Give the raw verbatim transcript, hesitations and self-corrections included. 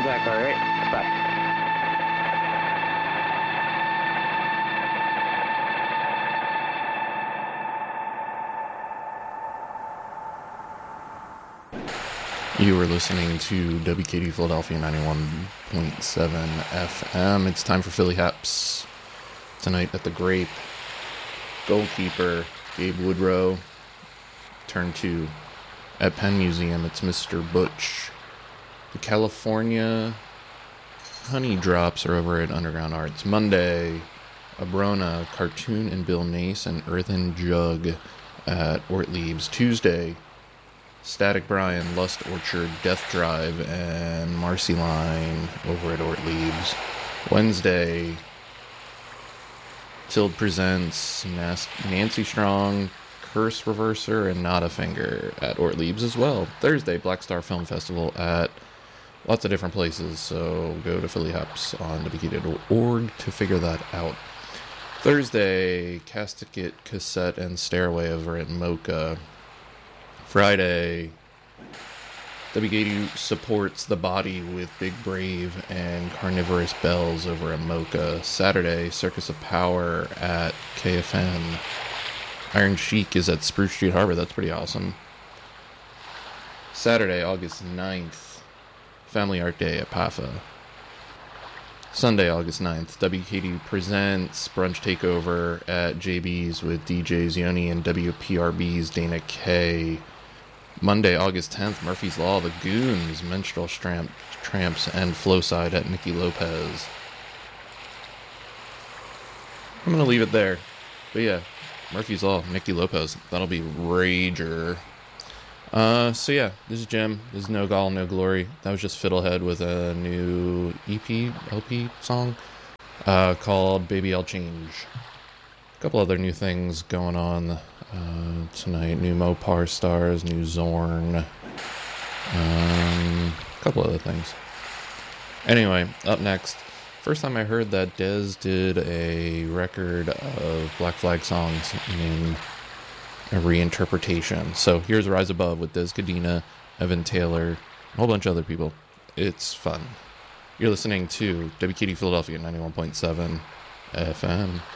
back, all right? Bye. You were listening to W K D Philadelphia ninety-one point seven F M. It's time for Philly Haps. Tonight at the Grape, goalkeeper Gabe Woodrow. Turn two. At Penn Museum, it's Mister Butch. The California Honey Drops are over at Underground Arts. Monday, Abrona, Cartoon and Bill Nace, and Earthen Jug at Ortlieb's. Tuesday, Static Brian, Lust Orchard, Death Drive, and Marcy Line over at Ortlieb's. Wednesday, Tild Presents Nas- Nancy Strong, Curse Reverser, and Not a Finger at Ortlieb's as well. Thursday, Black Star Film Festival at lots of different places, so go to Philly Haps on W K D dot org to figure that out. Thursday, Casket, Cassette, and Stairway over at Mocha. Friday, W K D supports The Body with Big Brave and Carnivorous Bells over at Mocha. Saturday, Circus of Power at K F N. Iron Chic is at Spruce Street Harbor. That's pretty awesome. Saturday, August ninth, Family Art Day at P A F A. Sunday, August ninth, W K D presents Brunch Takeover at J B's with D Js Yoni and W P R B's Dana K. Monday, August tenth, Murphy's Law, The Goons, Menstrual Stramp, Tramps, and Flowside at Nikki Lopez. I'm going to leave it there. But yeah, Murphy's Law, Nikki Lopez. That'll be Rager. Uh, so yeah, this is Jim. This is No Gall, No Glory. That was just Fiddlehead with a new E P, L P song uh, called Baby I'll Change. A couple other new things going on uh, tonight. New Mopar stars, new Zorn. Um, a couple other things. Anyway, up next. First time I heard that Dez did a record of Black Flag songs in a reinterpretation. So here's Rise Above with Dez Cadena, Evan Taylor, a whole bunch of other people. It's fun. You're listening to W K D Philadelphia ninety-one point seven F M.